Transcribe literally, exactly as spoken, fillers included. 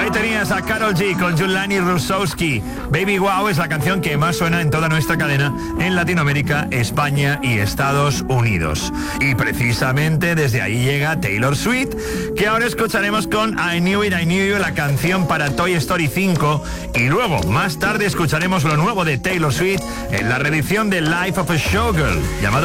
Ahí tenías a Karol G con Julani Rusowski. Baby Wow es la canción que más suena en toda nuestra cadena en Latinoamérica, España y Estados Unidos. Y precisamente desde ahí llega Taylor Swift, que ahora escucharemos con I Knew It, I Knew You, la canción para Toy Story cinco. Y luego, más tarde, escucharemos lo nuevo de Taylor Swift en la reedición de Life of a Showgirl, llamado